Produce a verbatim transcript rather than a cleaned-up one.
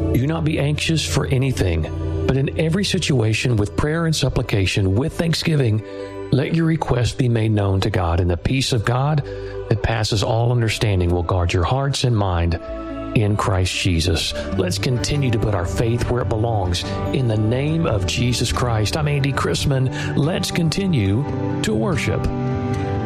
Do not be anxious for anything, but in every situation with prayer and supplication, with thanksgiving, let your requests be made known to God, and the peace of God that passes all understanding will guard your hearts and mind in Christ Jesus. Let's continue to put our faith where it belongs. In the name of Jesus Christ, I'm Andy Chrisman. Let's continue to worship.